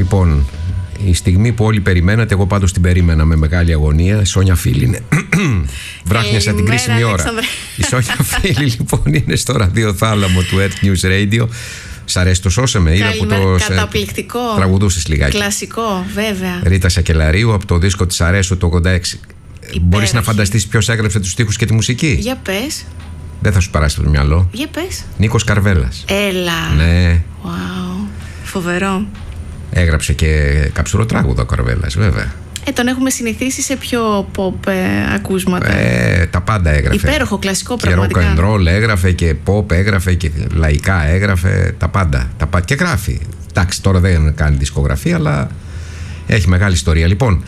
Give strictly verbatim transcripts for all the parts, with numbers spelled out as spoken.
Λοιπόν, η στιγμή που όλοι περιμένατε, εγώ πάντως την περίμενα με μεγάλη αγωνία. Η Σόνια Φίλη είναι. Βράχνιασα την κρίσιμη ώρα. Η Σόνια Φίλη λοιπόν είναι στο ραδιοθάλαμο του Earth News Radio. Σ' αρέσει το Σώσεμε? Είδα που το καταπληκτικό. Τραγουδούσες λιγάκι. Κλασικό, βέβαια. Ρίτα Σακελαρίου από το δίσκο της Αρέσου το ογδόντα έξι. Υπέροχη. Μπορείς να φανταστείς ποιος έγραψε τους στίχους και τη μουσική? Για πες. Δεν θα σου περάσει το μυαλό. Για πες. Νίκος Καρβέλας. Έλα. Ναι. Wow. Φοβερό. Έγραψε και καψουροτράγουδο ο Καρβέλας, βέβαια. Ε, τον έχουμε συνηθίσει σε πιο pop ε, ακούσματα. Ε, τα πάντα έγραφε. Υπέροχο, κλασικό, και πραγματικά. Και rock and roll έγραφε και pop έγραφε και λαϊκά έγραφε. Τα πάντα. Τα πάντα. Και γράφει. Εντάξει, τώρα δεν κάνει δισκογραφία, αλλά έχει μεγάλη ιστορία. Λοιπόν,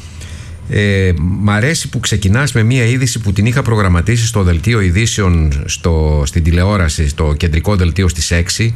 ε, μ' αρέσει που ξεκινάς με μια είδηση που την είχα προγραμματίσει στο δελτίο ειδήσεων στο, στην τηλεόραση, στο κεντρικό δελτίο στις έξι,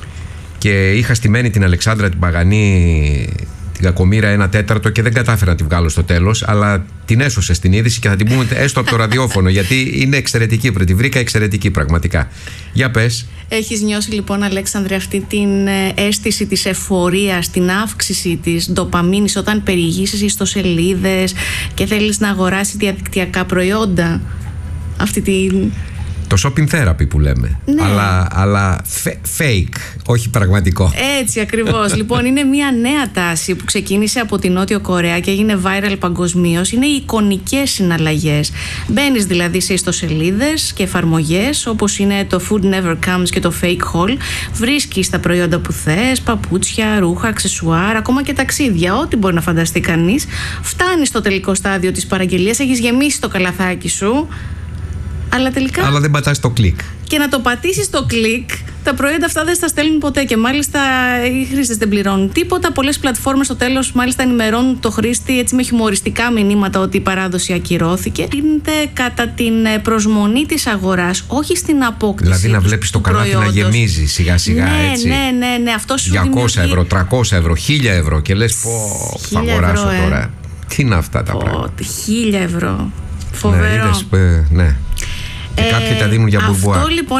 και είχα στημένη την Αλεξάνδρα την Παγανή, την κακομοίρα, ένα τέταρτο και δεν κατάφερα να τη βγάλω στο τέλος, αλλά την έσωσε στην είδηση και θα την πούμε έστω από το ραδιόφωνο, γιατί είναι εξαιρετική. Τη βρήκα εξαιρετική πραγματικά. Για πες. Έχεις νιώσει λοιπόν, Αλέξανδρε, αυτή την αίσθηση της εφορίας, την αύξηση της ντοπαμίνης όταν περιηγήσεις ιστοσελίδες και θέλεις να αγοράσεις διαδικτυακά προϊόντα? Αυτή την... Το shopping therapy που λέμε. Ναι. Αλλά, αλλά fake, όχι πραγματικό. Έτσι ακριβώς. Λοιπόν, είναι μια νέα τάση που ξεκίνησε από την Νότιο Κορέα και έγινε viral παγκοσμίως. Είναι οι εικονικές συναλλαγές. Μπαίνεις δηλαδή σε ιστοσελίδες και εφαρμογές όπως είναι το Food Never Comes και το Fake Haul. Βρίσκεις τα προϊόντα που θες, παπούτσια, ρούχα, αξεσουάρ, ακόμα και ταξίδια, ό,τι μπορεί να φανταστεί κανείς. Φτάνεις στο τελικό στάδιο της παραγγελίας, έχεις γεμίσει το καλαθάκι σου. Αλλά τελικά. Αλλά δεν πατάς το κλικ. Και να το πατήσεις το κλικ, τα προϊόντα αυτά δεν στα στέλνουν ποτέ και μάλιστα οι χρήστες δεν πληρώνουν τίποτα. Πολλές πλατφόρμες στο τέλος μάλιστα ενημερώνουν το χρήστη έτσι με χιουμοριστικά μηνύματα ότι η παράδοση ακυρώθηκε. Είναι κατά την προσμονή της αγοράς, όχι στην απόκτηση. Δηλαδή να βλέπεις το καλάθι να γεμίζει σιγά σιγά, ναι, έτσι. Ναι, ναι, ναι. Αυτό σου διακόσια ευρώ, τριακόσια ευρώ, χίλια ευρώ και λες πω, θα αγοράσω ευρώ, τώρα. Ε. Τι είναι αυτά τα πω, πράγματα. χίλια ευρώ. Φοβερό. Ναι, είδες, ε, ναι. Και ε, κάποιοι τα δίνουν για μπουρμπουά. Αυτό λοιπόν.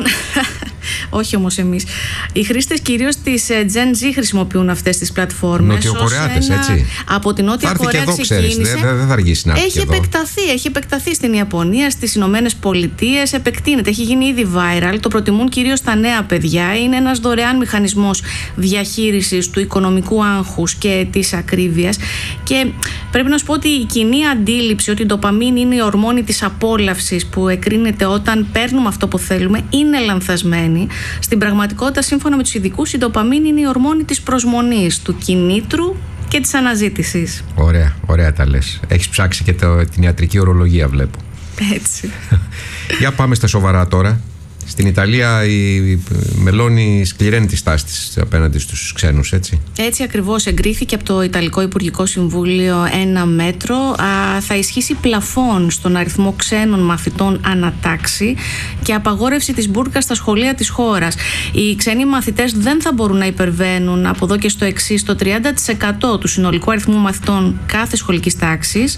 Όχι όμως εμείς. Οι χρήστες κυρίως της Gen Z χρησιμοποιούν αυτές τις πλατφόρμες. Νοτιοκορεάτες, ένα... έτσι. Από την Νότια Κορέα εδώ, ξεκίνησε. Ξέρεις, δεν, δεν θα αργήσει να έρθει έχει εδώ. επεκταθεί, έχει επεκταθεί στην Ιαπωνία, στις Ηνωμένες Πολιτείες. Επεκτείνεται, έχει γίνει ήδη viral. Το προτιμούν κυρίως τα νέα παιδιά. Είναι ένας δωρεάν μηχανισμός διαχείρισης του οικονομικού άγχους και της ακρίβειας. Και πρέπει να σου πω ότι η κοινή αντίληψη ότι η ντοπαμίνη είναι η ορμόνη της απόλαυσης που εκρίνεται όταν παίρνουμε αυτό που θέλουμε είναι λανθασμένη. Στην πραγματικότητα, σύμφωνα με τους ειδικούς, η ντοπαμίνη είναι η ορμόνη της προσμονής, του κινήτρου και της αναζήτησης. Ωραία, ωραία τα λες. Έχεις ψάξει και το, την ιατρική ορολογία, βλέπω. Έτσι. Για πάμε στα σοβαρά τώρα. Στην Ιταλία η Μελώνη σκληραίνει τη στάση της απέναντι στους ξένους, έτσι. Έτσι ακριβώς, εγκρίθηκε από το Ιταλικό Υπουργικό Συμβούλιο ένα μέτρο. Α, θα ισχύσει πλαφόν στον αριθμό ξένων μαθητών ανατάξη και απαγόρευση της μπουρκα στα σχολεία της χώρας. Οι ξένοι μαθητές δεν θα μπορούν να υπερβαίνουν από εδώ και στο εξής το τριάντα τοις εκατό του συνολικού αριθμού μαθητών κάθε σχολικής τάξης.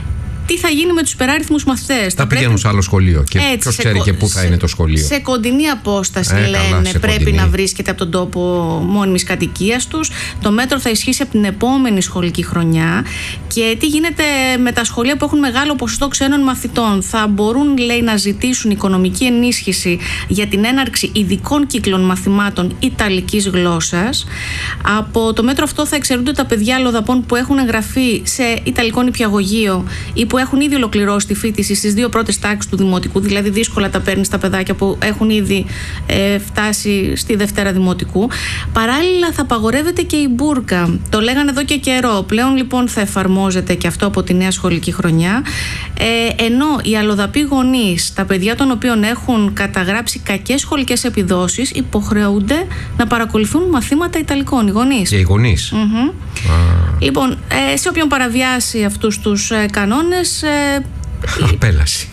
Τι θα γίνει με τους υπεράριθμους μαθητές? Θα πηγαίνουν πρέπει... σε άλλο σχολείο. Και ποιος ξέρει και πού θα σε, είναι το σχολείο. Σε κοντινή απόσταση, ε, λένε, καλά, σε πρέπει κοντινή. να βρίσκεται από τον τόπο μόνιμης κατοικίας τους. Το μέτρο θα ισχύσει από την επόμενη σχολική χρονιά. Και τι γίνεται με τα σχολεία που έχουν μεγάλο ποσοστό ξένων μαθητών? Θα μπορούν, λέει, να ζητήσουν οικονομική ενίσχυση για την έναρξη ειδικών κύκλων μαθημάτων ιταλικής γλώσσας. Από το μέτρο αυτό θα εξαιρούνται τα παιδιά αλλοδαπών που έχουν εγγραφεί σε ιταλικό νηπιαγωγείο ή που έχουν ήδη ολοκληρώσει τη φοιτηση στις δύο πρώτες τάξεις του δημοτικού, δηλαδή δύσκολα τα παίρνει στα παιδάκια που έχουν ήδη ε, φτάσει στη Δευτέρα Δημοτικού. Παράλληλα, θα απαγορεύεται και η μπουρκα. Το λέγανε εδώ και καιρό. Πλέον λοιπόν θα εφαρμόζεται και αυτό από τη νέα σχολική χρονιά. Ε, ενώ οι αλλοδαποί γονείς, τα παιδιά των οποίων έχουν καταγράψει κακές σχολικές επιδόσεις, υποχρεούνται να παρακολουθούν μαθήματα Ιταλικών. Οι γονείς. Και οι γονείς. Mm-hmm. Ah. Λοιπόν, ε, σε όποιον παραβιάσει αυτούς τους ε, κανόνες. Ε, Απέλαση.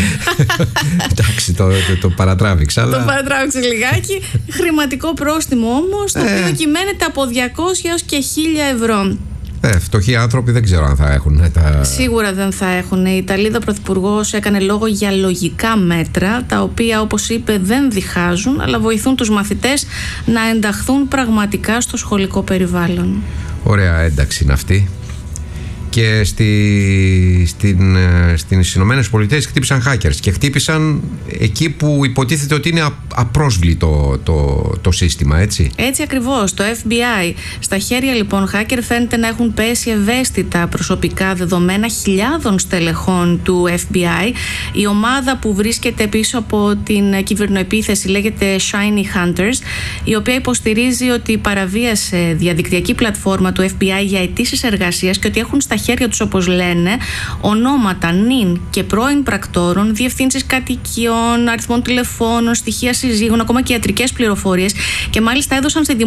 Εντάξει, το, το, το παρατράβηξα. Αλλά... Το παρατράβηξε λιγάκι. Χρηματικό πρόστιμο όμως, το οποίο κυμαίνεται από διακόσια έως και χίλια ευρώ. Ε, φτωχοί άνθρωποι δεν ξέρω αν θα έχουν. Τα... Σίγουρα δεν θα έχουν. Η Ιταλίδα Πρωθυπουργός έκανε λόγο για λογικά μέτρα, τα οποία, όπως είπε, δεν διχάζουν, αλλά βοηθούν τους μαθητές να ενταχθούν πραγματικά στο σχολικό περιβάλλον. Ωραία ένταξη είναι αυτή. Και στη, στην, στις Ηνωμένες Πολιτείες χτύπησαν hackers και χτύπησαν εκεί που υποτίθεται ότι είναι απρόσβλητο το, το σύστημα, έτσι. Έτσι ακριβώς, το Εφ Μπι Άι. Στα χέρια λοιπόν hacker φαίνεται να έχουν πέσει ευαίσθητα προσωπικά δεδομένα χιλιάδων στελεχών του Εφ Μπι Άι. Η ομάδα που βρίσκεται πίσω από την κυβερνοεπίθεση λέγεται Shiny Hunters, η οποία υποστηρίζει ότι παραβίασε διαδικτυακή πλατφόρμα του Εφ Μπι Άι για αιτήσεις εργασίας και ότι έχουν στα χέρια τους, όπως λένε, ονόματα νυν και πρώην πρακτόρων, διευθύνσεις κατοικιών, αριθμών τηλεφώνων, στοιχεία συζύγων, ακόμα και ιατρικές πληροφορίες, και μάλιστα έδωσαν στη